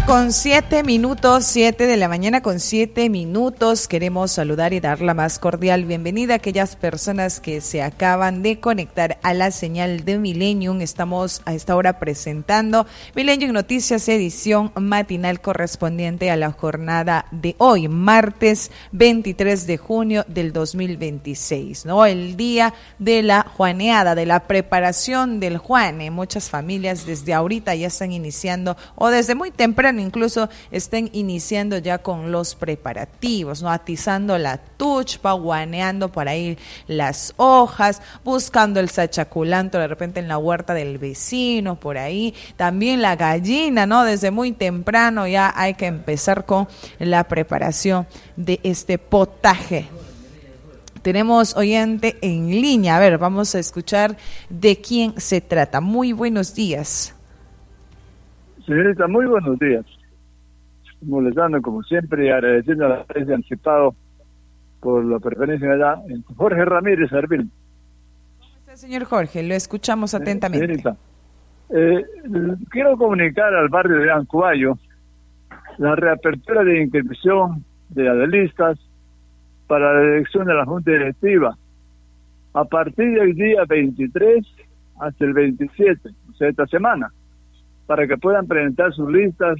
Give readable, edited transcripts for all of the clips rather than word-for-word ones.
con 7 minutos, 7 de la mañana con 7 minutos. Queremos saludar y dar la más cordial bienvenida a aquellas personas que se acaban de conectar a la señal de Millennium. Estamos a esta hora presentando Millennium Noticias, edición matinal correspondiente a la jornada de hoy, martes 23 de junio del 2026, ¿no? El día de la juaneada, de la preparación del juane. Muchas familias desde ahorita ya están iniciando, o desde muy temprano incluso estén iniciando ya con los preparativos, ¿no? Atizando la tuchpa, guaneando por ahí las hojas, buscando el sachaculanto de repente en la huerta del vecino, por ahí. También la gallina, ¿no? Desde muy temprano ya hay que empezar con la preparación de este potaje. Tenemos oyente en línea. A ver, vamos a escuchar de quién se trata. Muy buenos días. Señorita, muy buenos días. Molestando como siempre y agradeciendo a la prensa anticipado por la preferencia allá. Jorge Ramírez Arbil. ¿Cómo está, señor Jorge? Lo escuchamos atentamente. Señorita, quiero comunicar al barrio de Ancuayo la reapertura de inscripción de adelistas para la elección de la Junta Directiva a partir del día 23 hasta el 27, o sea, esta semana, para que puedan presentar sus listas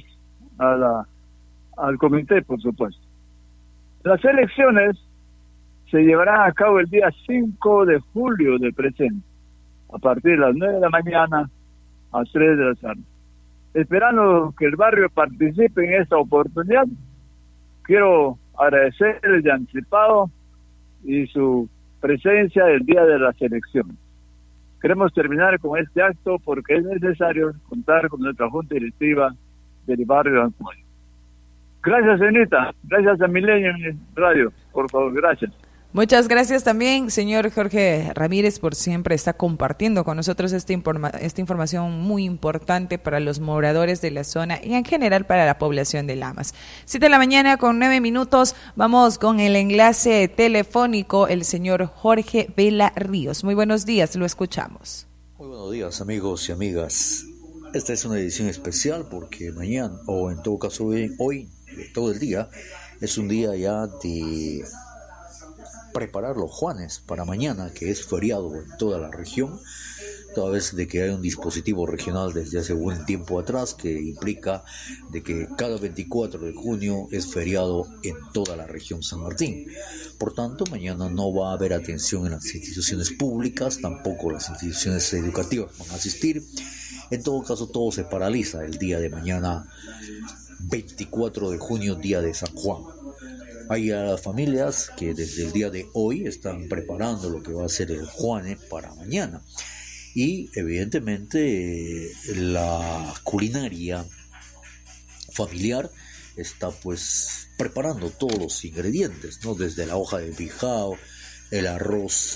al comité, por supuesto. Las elecciones se llevarán a cabo el día 5 de julio del presente, a partir de las 9 de la mañana a 3 de la tarde. Esperando que el barrio participe en esta oportunidad, quiero agradecerles de anticipado y su presencia el día de las elecciones. Queremos terminar con este acto porque es necesario contar con nuestra Junta Directiva del barrio de Ancuayo. Gracias, señorita. Gracias a Millennium Radio. Por favor, gracias. Muchas gracias también, señor Jorge Ramírez, por siempre estar compartiendo con nosotros esta información muy importante para los moradores de la zona y en general para la población de Lamas. 7 de la mañana con 9 minutos, vamos con el enlace telefónico, el señor Jorge Vela Ríos. Muy buenos días, lo escuchamos. Muy buenos días, amigos y amigas. Esta es una edición especial porque mañana, o en todo caso hoy, todo el día, es un día ya de preparar los juanes para mañana, que es feriado en toda la región, toda vez de que hay un dispositivo regional desde hace buen tiempo atrás que implica de que cada 24 de junio es feriado en toda la región San Martín. Por tanto, mañana no va a haber atención en las instituciones públicas, tampoco las instituciones educativas van a asistir. En todo caso, todo se paraliza el día de mañana, 24 de junio, día de San Juan. Hay familias que desde el día de hoy están preparando lo que va a ser el juane para mañana. Y evidentemente la culinaria familiar está pues preparando todos los ingredientes, ¿no? Desde la hoja de bijao, el arroz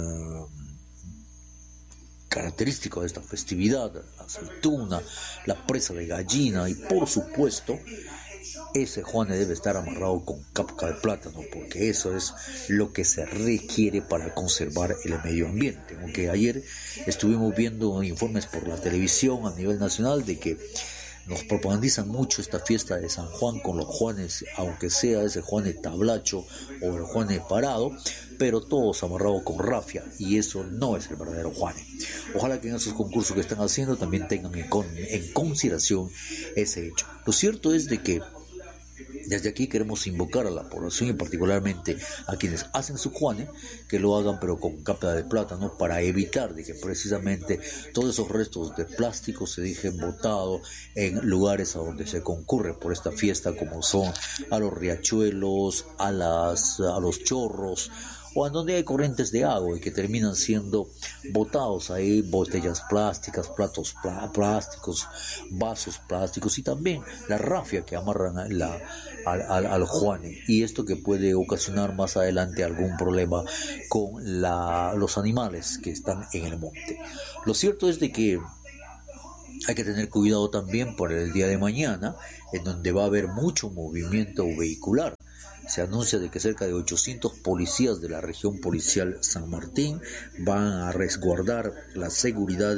característico de esta festividad, la aceituna, la presa de gallina y por supuesto ese juane debe estar amarrado con capa de plátano, porque eso es lo que se requiere para conservar el medio ambiente. Aunque ayer estuvimos viendo informes por la televisión a nivel nacional de que nos propagandizan mucho esta fiesta de San Juan con los juanes, aunque sea ese juane tablacho o el juane parado, pero todos amarrados con rafia, y eso no es el verdadero juane. Ojalá que en esos concursos que están haciendo también tengan en consideración ese hecho. Lo cierto es de que desde aquí queremos invocar a la población y particularmente a quienes hacen su juane, que lo hagan pero con capa de plátano, para evitar de que precisamente todos esos restos de plástico se dejen botados en lugares a donde se concurre por esta fiesta, como son a los riachuelos, a los chorros, o en donde hay corrientes de agua y que terminan siendo botados ahí botellas plásticas, platos plásticos, vasos plásticos y también la rafia que amarran al juane, y esto que puede ocasionar más adelante algún problema con los animales que están en el monte. Lo cierto es de que hay que tener cuidado también por el día de mañana, en donde va a haber mucho movimiento vehicular. Se anuncia de que cerca de 800 policías de la región policial San Martín van a resguardar la seguridad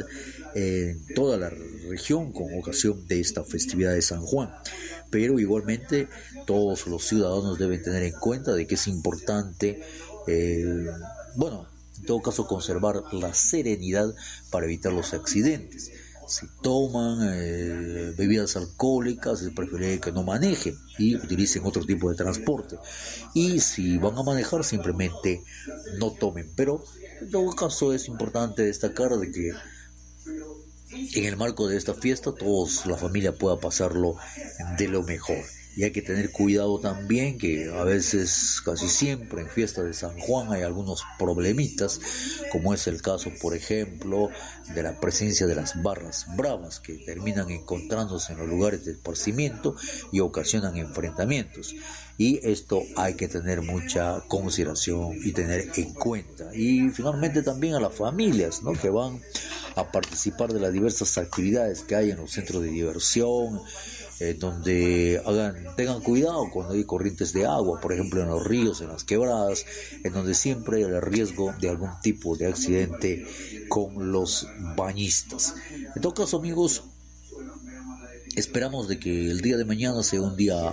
en toda la región con ocasión de esta festividad de San Juan. Pero igualmente todos los ciudadanos deben tener en cuenta de que es importante, en todo caso, conservar la serenidad para evitar los accidentes. Si toman bebidas alcohólicas, es preferible que no manejen y utilicen otro tipo de transporte. Y si van a manejar, simplemente no tomen. Pero en todo caso es importante destacar de que en el marco de esta fiesta todos, la familia, pueda pasarlo de lo mejor. Y hay que tener cuidado también que a veces, casi siempre en fiesta de San Juan hay algunos problemitas, como es el caso, por ejemplo, de la presencia de las barras bravas que terminan encontrándose en los lugares de esparcimiento y ocasionan enfrentamientos. Y esto hay que tener mucha consideración y tener en cuenta. Y finalmente también a las familias, ¿no?, que van a participar de las diversas actividades que hay en los centros de diversión, donde tengan cuidado cuando hay corrientes de agua, por ejemplo en los ríos, en las quebradas, en donde siempre hay el riesgo de algún tipo de accidente con los bañistas. En todo caso, amigos, esperamos de que el día de mañana sea un día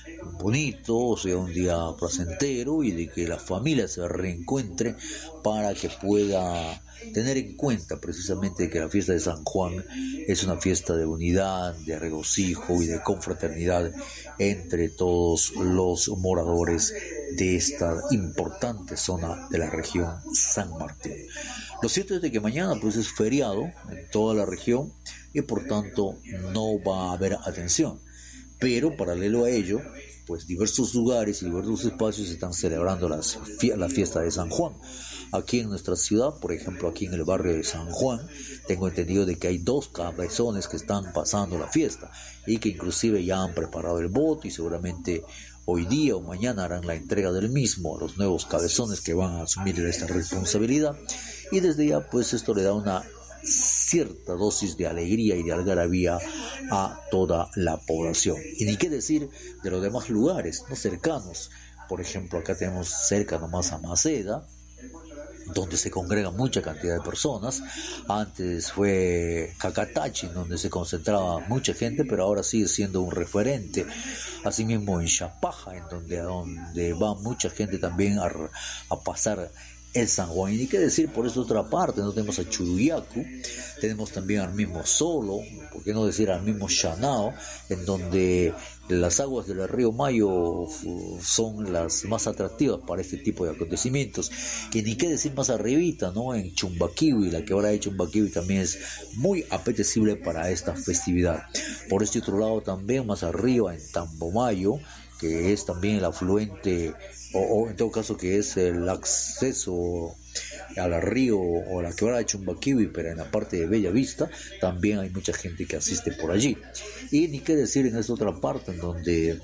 bonito, sea un día placentero y de que la familia se reencuentre para que pueda tener en cuenta precisamente que la fiesta de San Juan es una fiesta de unidad, de regocijo y de confraternidad entre todos los moradores de esta importante zona de la región San Martín. Lo cierto es de que mañana pues es feriado en toda la región y por tanto no va a haber atención, pero paralelo a ello pues diversos lugares y diversos espacios están celebrando la fiesta de San Juan. Aquí en nuestra ciudad, por ejemplo, aquí en el barrio de San Juan, tengo entendido de que hay 2 cabezones que están pasando la fiesta y que inclusive ya han preparado el bote y seguramente hoy día o mañana harán la entrega del mismo a los nuevos cabezones que van a asumir esta responsabilidad. Y desde ya, pues esto le da una cierta dosis de alegría y de algarabía a toda la población. Y ni qué decir de los demás lugares no cercanos. Por ejemplo, acá tenemos cerca nomás a Maceda, donde se congrega mucha cantidad de personas. Antes fue Cacatachi, donde se concentraba mucha gente, pero ahora sigue siendo un referente. Asimismo en Chapaja, en donde va mucha gente también a pasar el San Juan. Y ni qué decir por esa otra parte, no tenemos a Churuyacu, tenemos también al mismo Solo, por qué no decir al mismo Chanao, en donde las aguas del río Mayo son las más atractivas para este tipo de acontecimientos. Y ni qué decir más arribita, ¿no?, en Chumbaquiwi, la quebrada de Chumbaquiwi también es muy apetecible para esta festividad. Por este otro lado también más arriba en Tambomayo, que es también el afluente o en todo caso que es el acceso al río o a la quebrada de Chumbaquiwi, pero en la parte de Bella Vista también hay mucha gente que asiste por allí. Y ni qué decir en esta otra parte, en donde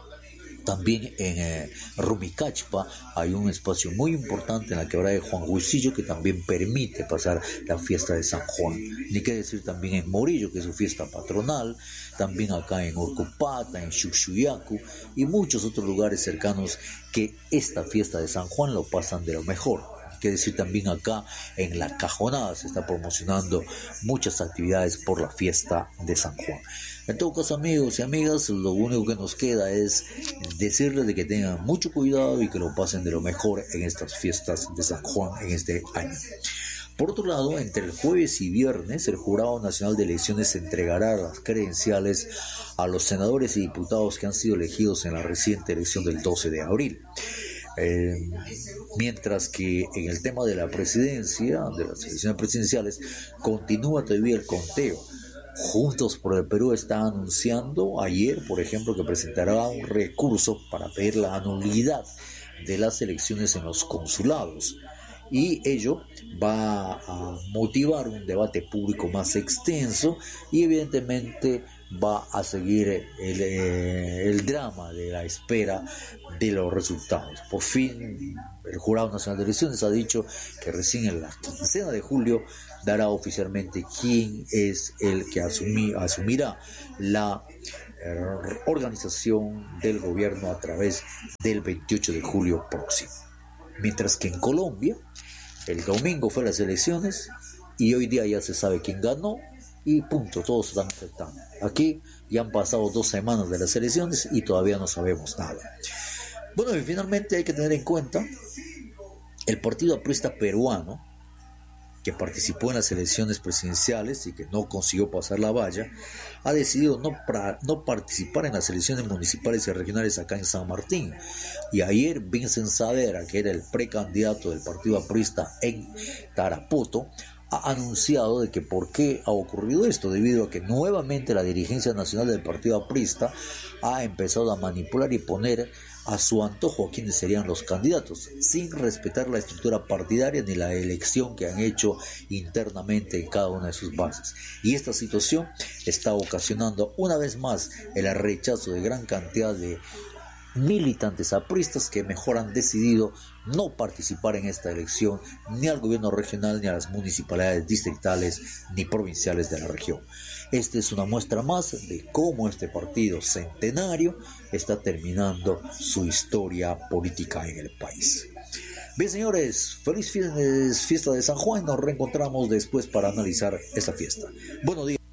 también en Rumicachpa hay un espacio muy importante en la quebrada de Juan Huisillo que también permite pasar la fiesta de San Juan. Ni qué decir también en Morillo, que es su fiesta patronal, también acá en Orcupata, en Xuxuyacu y muchos otros lugares cercanos que esta fiesta de San Juan lo pasan de lo mejor. Que decir también acá en La Cajonada se está promocionando muchas actividades por la fiesta de San Juan. En todo caso, amigos y amigas, lo único que nos queda es decirles de que tengan mucho cuidado y que lo pasen de lo mejor en estas fiestas de San Juan en este año. Por otro lado, entre el jueves y viernes, el Jurado Nacional de Elecciones entregará las credenciales a los senadores y diputados que han sido elegidos en la reciente elección del 12 de abril. Mientras que en el tema de la presidencia, de las elecciones presidenciales, continúa todavía el conteo. Juntos por el Perú está anunciando ayer, por ejemplo, que presentará un recurso para pedir la anulidad de las elecciones en los consulados. Y ello va a motivar un debate público más extenso y evidentemente va a seguir el drama de la espera de los resultados. Por fin, el Jurado Nacional de Elecciones ha dicho que recién en la quincena de julio dará oficialmente quién es el que asumirá la organización del gobierno a través del 28 de julio próximo. Mientras que en Colombia, el domingo fue las elecciones y hoy día ya se sabe quién ganó y punto, todos están aceptando. Aquí ya han pasado 2 semanas de las elecciones y todavía no sabemos nada. Bueno, y finalmente hay que tener en cuenta el Partido Aprista Peruano, que participó en las elecciones presidenciales y que no consiguió pasar la valla, ha decidido no participar en las elecciones municipales y regionales acá en San Martín. Y ayer Vincent Saavedra, que era el precandidato del Partido Aprista en Tarapoto, ha anunciado de que por qué ha ocurrido esto, debido a que nuevamente la dirigencia nacional del Partido Aprista ha empezado a manipular y poner a su antojo a quienes serían los candidatos, sin respetar la estructura partidaria ni la elección que han hecho internamente en cada una de sus bases. Y esta situación está ocasionando una vez más el rechazo de gran cantidad de militantes apristas que mejor han decidido no participar en esta elección, ni al gobierno regional, ni a las municipalidades distritales, ni provinciales de la región. Esta es una muestra más de cómo este partido centenario está terminando su historia política en el país. Bien, señores, feliz fiesta de San Juan. Nos reencontramos después para analizar esta fiesta. Buenos días.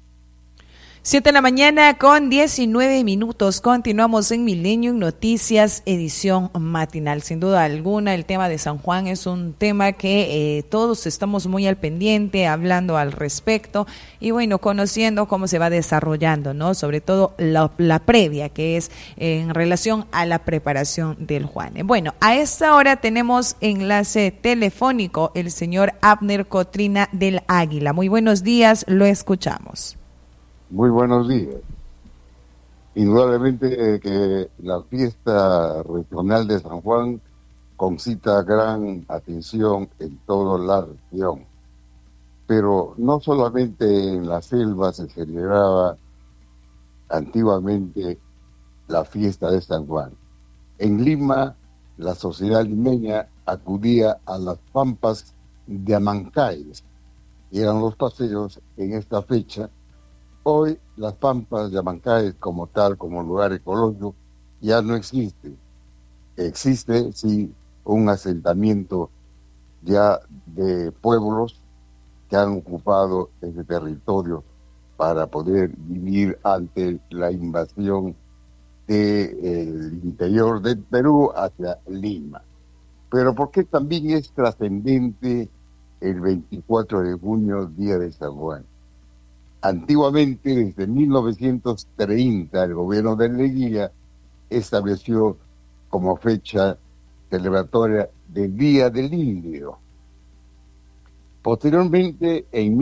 7:19 a.m. Continuamos en Millennium Noticias, edición matinal. Sin duda alguna, el tema de San Juan es un tema que todos estamos muy al pendiente, hablando al respecto y bueno, conociendo cómo se va desarrollando, ¿no? Sobre todo la previa, que es en relación a la preparación del Juane. Bueno, a esta hora tenemos enlace telefónico el señor Abner Cotrina del Águila. Muy buenos días, lo escuchamos. Muy buenos días. Indudablemente que la fiesta regional de San Juan concita gran atención en toda la región, pero no solamente en la selva se celebraba antiguamente la fiesta de San Juan. En Lima, la sociedad limeña acudía a las pampas de Amancáes, y eran los paseos en esta fecha. Hoy las pampas de Amancáes como tal, como lugar ecológico, ya no existen. Existe, sí, un asentamiento ya de pueblos que han ocupado ese territorio para poder vivir ante la invasión del interior del Perú hacia Lima. Pero ¿por qué también es trascendente el 24 de junio, Día de San Juan? Antiguamente, desde 1930, el gobierno de Leguía estableció como fecha celebratoria del Día del Indio. Posteriormente, en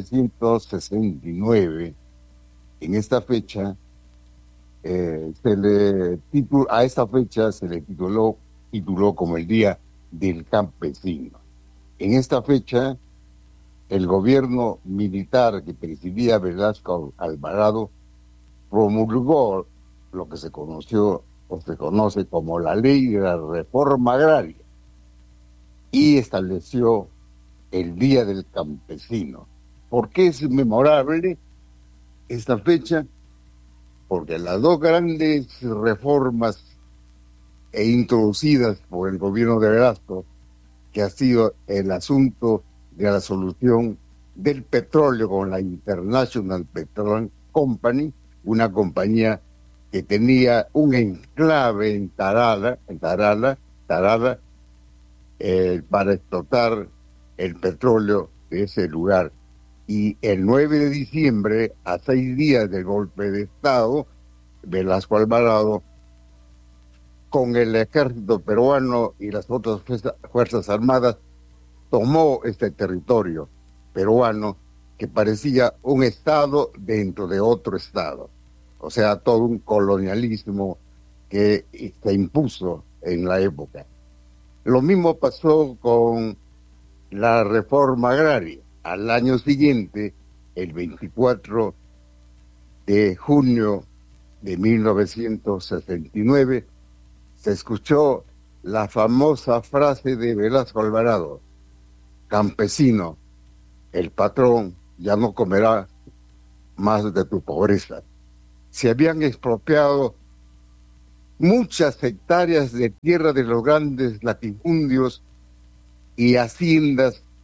1969, en esta fecha, a esta fecha se le tituló como el Día del Campesino. En esta fecha, el gobierno militar que presidía Velasco Alvarado promulgó lo que se conoció o se conoce como la Ley de la Reforma Agraria y estableció el Día del Campesino. ¿Por qué es memorable esta fecha? Porque las dos grandes reformas introducidas por el gobierno de Velasco, que ha sido el asunto de la solución del petróleo con la International Petroleum Company, una compañía que tenía un enclave en Tarala, para explotar el petróleo de ese lugar. Y el 9 de diciembre, a 6 días del golpe de Estado, Velasco Alvarado, con el ejército peruano y las otras fuerzas armadas, tomó este territorio peruano que parecía un estado dentro de otro estado. O sea, todo un colonialismo que se impuso en la época. Lo mismo pasó con la reforma agraria. Al año siguiente, el 24 de junio de 1969, se escuchó la famosa frase de Velasco Alvarado: campesino, el patrón ya no comerá más de tu pobreza. Se habían expropiado muchas hectáreas de tierra de los grandes latifundios y haciendas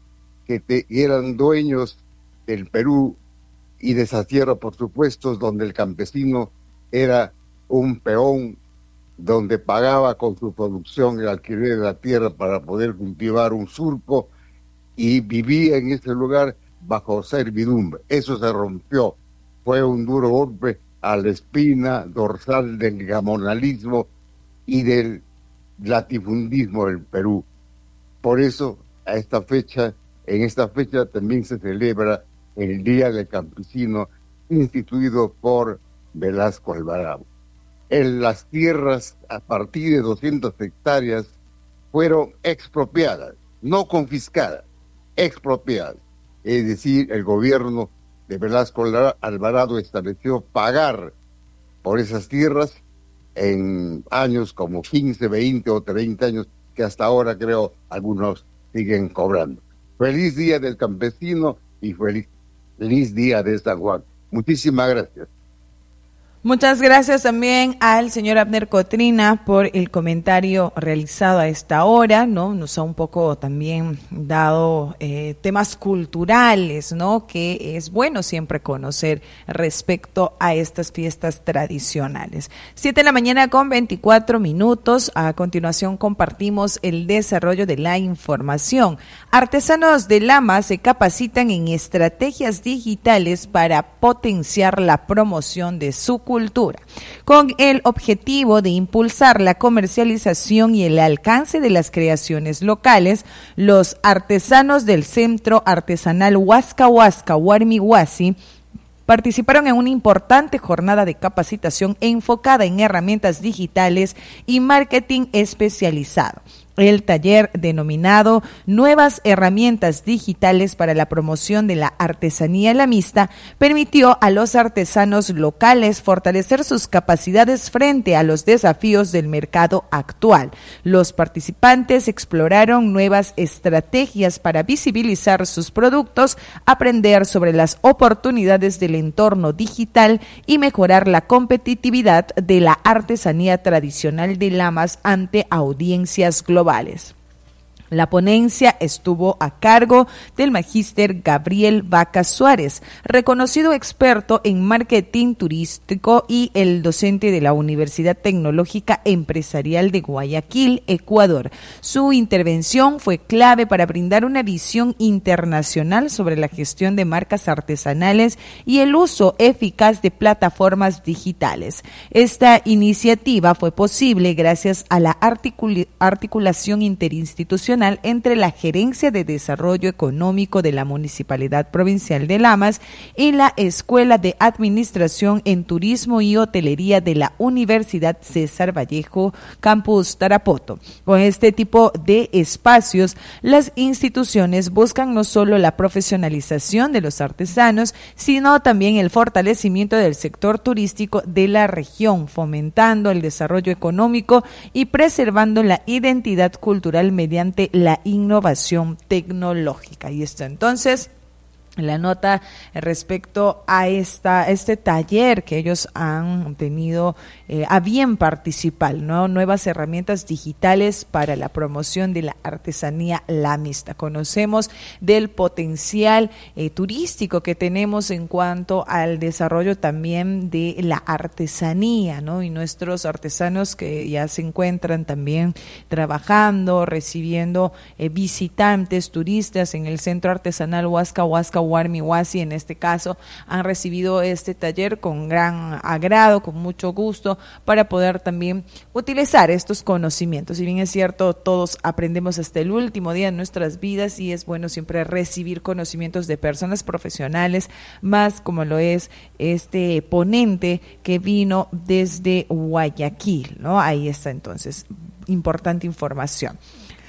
que eran dueños del Perú y de esa tierra, por supuesto, donde el campesino era un peón, donde pagaba con su producción el alquiler de la tierra para poder cultivar un surco y vivía en ese lugar bajo servidumbre. Eso se rompió. Fue un duro golpe a la espina dorsal del gamonalismo y del latifundismo del Perú. Por eso, en esta fecha también se celebra el Día del Campesino, instituido por Velasco Alvarado. En las tierras a partir de 200 hectáreas fueron expropiadas, no confiscadas, expropiadas. Es decir, el gobierno de Velasco Alvarado estableció pagar por esas tierras en años como 15, 20 o 30 años, que hasta ahora creo algunos siguen cobrando. Feliz Día del Campesino y feliz Día de San Juan. Muchísimas gracias. Muchas gracias también al señor Abner Cotrina por el comentario realizado a esta hora, ¿no? Nos ha un poco también dado temas culturales, ¿no? Que es bueno siempre conocer respecto a estas fiestas tradicionales. 7:24 a.m. A continuación compartimos el desarrollo de la información. Artesanos de Lama se capacitan en estrategias digitales para potenciar la promoción de su cultura, con el objetivo de impulsar la comercialización y el alcance de las creaciones locales. Los artesanos del Centro Artesanal Huasca Huasca Warmi Huasi participaron en una importante jornada de capacitación enfocada en herramientas digitales y marketing especializado. El taller denominado Nuevas Herramientas Digitales para la Promoción de la Artesanía Lamista permitió a los artesanos locales fortalecer sus capacidades frente a los desafíos del mercado actual. Los participantes exploraron nuevas estrategias para visibilizar sus productos, aprender sobre las oportunidades del entorno digital y mejorar la competitividad de la artesanía tradicional de Lamas ante audiencias globales. La ponencia estuvo a cargo del magíster Gabriel Vaca Suárez, reconocido experto en marketing turístico y el docente de la Universidad Tecnológica Empresarial de Guayaquil, Ecuador. Su intervención fue clave para brindar una visión internacional sobre la gestión de marcas artesanales y el uso eficaz de plataformas digitales. Esta iniciativa fue posible gracias a la articulación interinstitucional entre la Gerencia de Desarrollo Económico de la Municipalidad Provincial de Lamas y la Escuela de Administración en Turismo y Hotelería de la Universidad César Vallejo, Campus Tarapoto. Con este tipo de espacios, las instituciones buscan no solo la profesionalización de los artesanos, sino también el fortalecimiento del sector turístico de la región, fomentando el desarrollo económico y preservando la identidad cultural mediante la innovación tecnológica. Y esto entonces la nota respecto a este taller que ellos han tenido a bien participar, ¿no? Nuevas herramientas digitales para la promoción de la artesanía lamista. Conocemos del potencial turístico que tenemos en cuanto al desarrollo también de la artesanía, ¿no? Y nuestros artesanos que ya se encuentran también trabajando, recibiendo visitantes, turistas en el Centro Artesanal Huasca Huasca Warmi Huasi, en este caso, han recibido este taller con gran agrado, con mucho gusto, para poder también utilizar estos conocimientos. Si bien es cierto, todos aprendemos hasta el último día de nuestras vidas y es bueno siempre recibir conocimientos de personas profesionales, más como lo es este ponente que vino desde Guayaquil, ¿no? Ahí está entonces, importante información.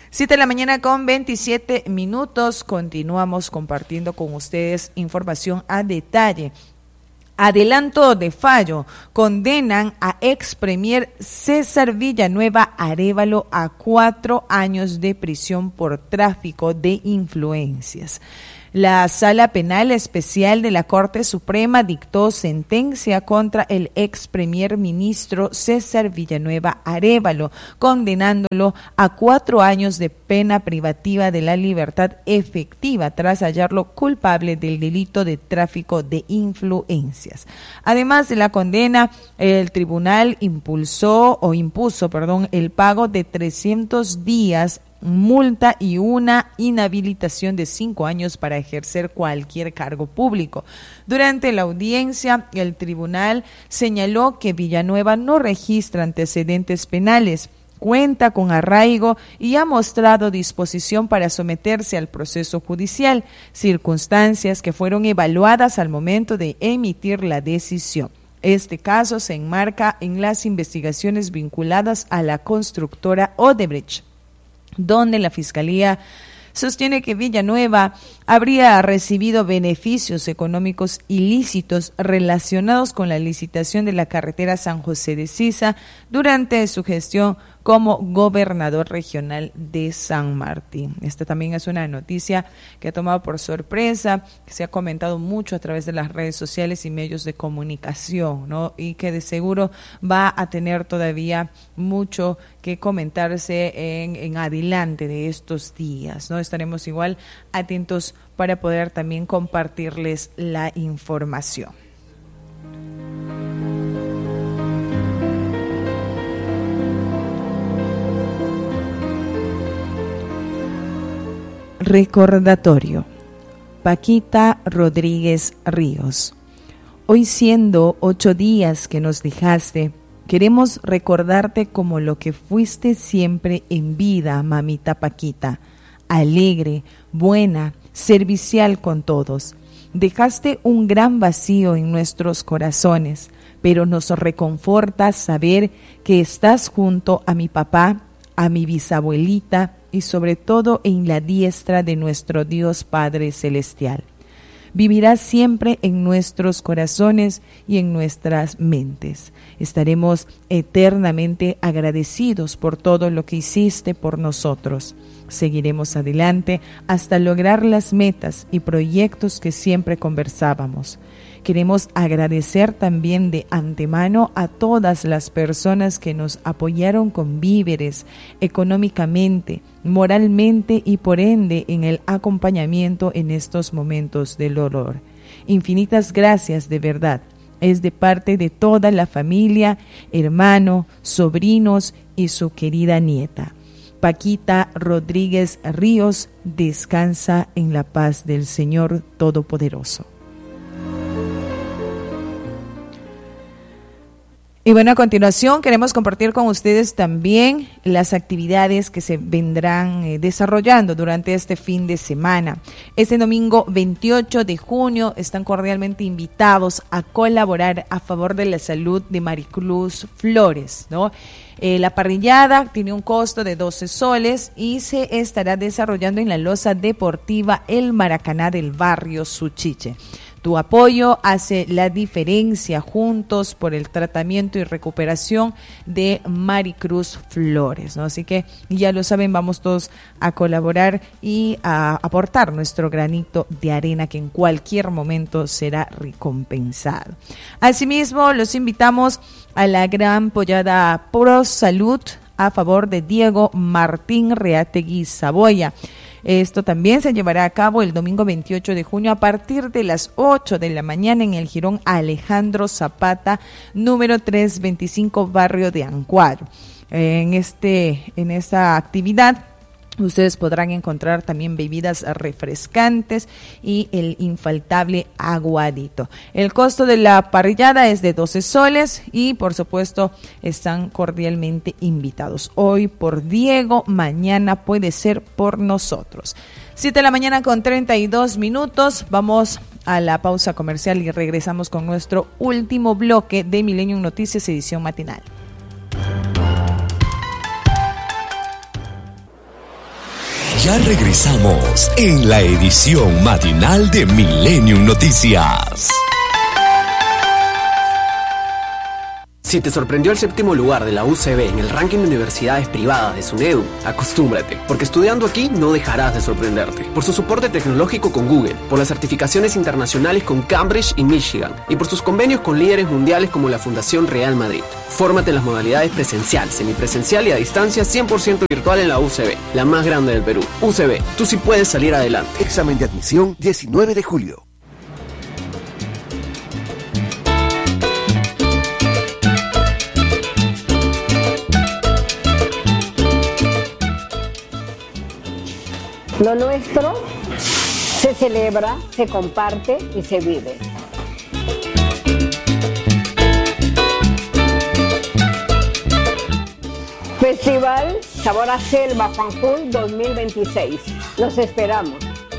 7:27 a.m. Continuamos compartiendo con ustedes información a detalle. Adelanto de fallo. Condenan a ex premier César Villanueva Arévalo a 4 años de prisión por tráfico de influencias. La Sala Penal Especial de la Corte Suprema dictó sentencia contra el ex primer ministro César Villanueva Arévalo, condenándolo a 4 años de pena privativa de la libertad efectiva tras hallarlo culpable del delito de tráfico de influencias. Además de la condena, el tribunal impuso el pago de 300 días multa y una inhabilitación de 5 años para ejercer cualquier cargo público. Durante la audiencia, el tribunal señaló que Villanueva no registra antecedentes penales, cuenta con arraigo y ha mostrado disposición para someterse al proceso judicial, circunstancias que fueron evaluadas al momento de emitir la decisión. Este caso se enmarca en las investigaciones vinculadas a la constructora Odebrecht, donde la Fiscalía sostiene que Villanueva habría recibido beneficios económicos ilícitos relacionados con la licitación de la carretera San José de Sisa durante su gestión como gobernador regional de San Martín. Esta también es una noticia que ha tomado por sorpresa, que se ha comentado mucho a través de las redes sociales y medios de comunicación, ¿no? Y que de seguro va a tener todavía mucho que comentarse en adelante de estos días, ¿no? Estaremos igual atentos para poder también compartirles la información. Recordatorio. Paquita Rodríguez Ríos. Hoy, siendo 8 días que nos dejaste, queremos recordarte como lo que fuiste siempre en vida, mamita Paquita. Alegre, buena, servicial con todos. Dejaste un gran vacío en nuestros corazones, pero nos reconforta saber que estás junto a mi papá, a mi bisabuelita y sobre todo en la diestra de nuestro Dios Padre Celestial. Vivirás siempre en nuestros corazones y en nuestras mentes. Estaremos eternamente agradecidos por todo lo que hiciste por nosotros. Seguiremos adelante hasta lograr las metas y proyectos que siempre conversábamos. Queremos agradecer también de antemano a todas las personas que nos apoyaron con víveres, económicamente, moralmente y por ende en el acompañamiento en estos momentos del dolor. Infinitas gracias de verdad. Es de parte de toda la familia, hermano, sobrinos y su querida nieta. Paquita Rodríguez Ríos, descansa en la paz del Señor Todopoderoso. Y bueno, a continuación queremos compartir con ustedes también las actividades que se vendrán desarrollando durante este fin de semana. Este domingo 28 de junio están cordialmente invitados a colaborar a favor de la salud de Maricruz Flores, ¿no? La parrillada tiene un costo de 12 soles y se estará desarrollando en la loza deportiva El Maracaná del barrio Suchiche. Tu apoyo hace la diferencia. Juntos por el tratamiento y recuperación de Maricruz Flores, ¿no? Así que ya lo saben, vamos todos a colaborar y a aportar nuestro granito de arena que en cualquier momento será recompensado. Asimismo, los invitamos a la gran pollada Pro Salud a favor de Diego Martín Reategui Saboya. Esto también se llevará a cabo el domingo 28 de junio a partir de las 8 de la mañana en el Jirón Alejandro Zapata, número 325, barrio de Ancuaro. En esta actividad ustedes podrán encontrar también bebidas refrescantes y el infaltable aguadito. El costo de la parrillada es de 12 soles y por supuesto están cordialmente invitados. Hoy por Diego, mañana puede ser por nosotros. 7 de la mañana con 32 minutos. Vamos a la pausa comercial y regresamos con nuestro último bloque de Millennium Noticias, edición matinal. Ya regresamos en la edición matinal de Millennium Noticias. Si te sorprendió el 7º lugar de la UCB en el ranking de universidades privadas de SUNEDU, acostúmbrate, porque estudiando aquí no dejarás de sorprenderte. Por su soporte tecnológico con Google, por las certificaciones internacionales con Cambridge y Michigan, y por sus convenios con líderes mundiales como la Fundación Real Madrid. Fórmate en las modalidades presencial, semipresencial y a distancia 100% virtual en la UCB, la más grande del Perú. UCB, tú sí puedes salir adelante. Examen de admisión 19 de julio. Lo nuestro se celebra, se comparte y se vive. Festival Sabor a Selva Jujuy 2026. Los esperamos.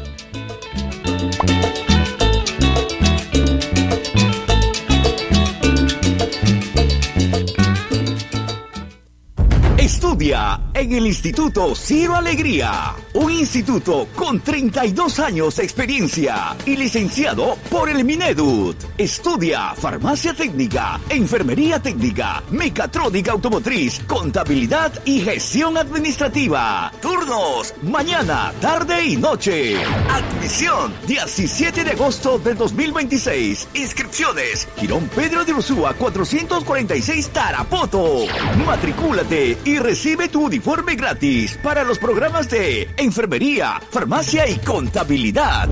Estudia en el Instituto Ciro Alegría, un instituto con 32 años de experiencia y licenciado por el Minedut. Estudia farmacia técnica, enfermería técnica, mecatrónica automotriz, contabilidad y gestión administrativa. Turnos, mañana, tarde y noche. Admisión, 17 de agosto del 2026. Inscripciones, Girón Pedro de Ursúa 446 Tarapoto. Matricúlate y recibe tu uniforme gratis para los programas de enfermería, farmacia y contabilidad.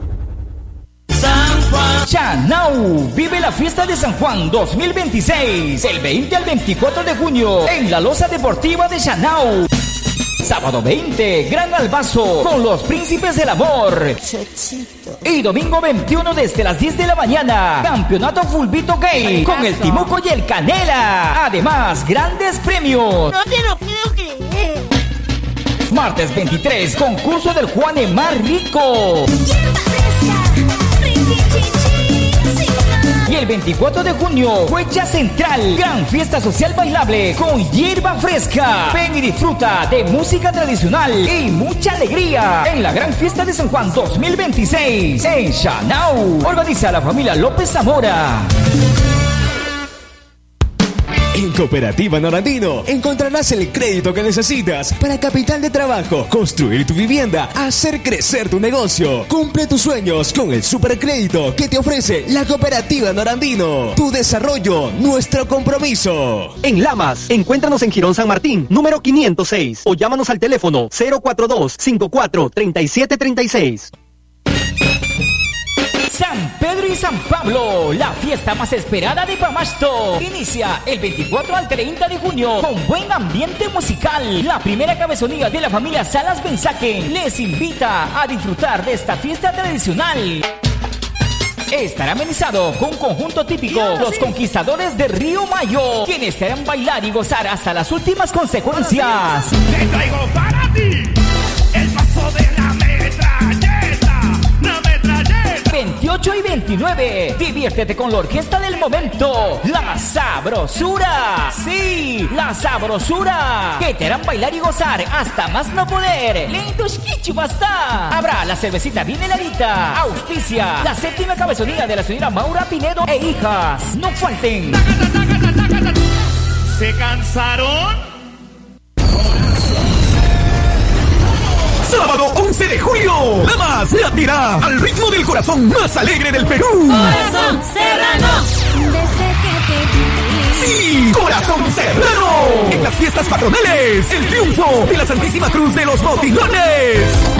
San Juan. Chanau vive la fiesta de San Juan 2026, el 20 al 24 de junio en la Loza Deportiva de Chanau. Sábado 20, Gran Albazo con los Príncipes del Amor. Y domingo 21 desde las 10 de la mañana, Campeonato Fulbito Gay con el Timuco y el Canela. Además, grandes premios. No te lo puedo creer. Martes 23, concurso del Juane más rico. Y el 24 de junio, Fecha Central, gran fiesta social bailable con hierba fresca. Ven y disfruta de música tradicional y mucha alegría en la gran fiesta de San Juan 2026 en Chanau. Organiza la familia López Zamora. En Cooperativa Norandino encontrarás el crédito que necesitas para capital de trabajo, construir tu vivienda, hacer crecer tu negocio. Cumple tus sueños con el supercrédito que te ofrece la Cooperativa Norandino. Tu desarrollo, nuestro compromiso. En Lamas, encuéntranos en Girón San Martín, número 506, o llámanos al teléfono 042-54-3736. San Pedro y San Pablo, la fiesta más esperada de Pamasto. Inicia el 24 al 30 de junio con buen ambiente musical. La primera cabezonía de la familia Salas Benzaque les invita a disfrutar de esta fiesta tradicional. Estará amenizado con un conjunto típico, los Conquistadores de Río Mayo, quienes te harán bailar y gozar hasta las últimas consecuencias. Te traigo para ti el paso de la metralleta, la metralleta. 28 y 29, diviértete con la orquesta del momento, La Sabrosura. Sí, La Sabrosura, que te harán bailar y gozar hasta más no poder. Lentos Kichu basta. Habrá la cervecita bien heladita. Auspicia la séptima cabezonía de la señora Maura Pinedo e hijas. No falten. ¿Se cansaron? Sábado 11 de julio, Lamas latirá al ritmo del corazón más alegre del Perú. Corazón Serrano. Desde que te vi. Sí, Corazón Serrano. En las fiestas patronales, el triunfo de la Santísima Cruz de los Botilones.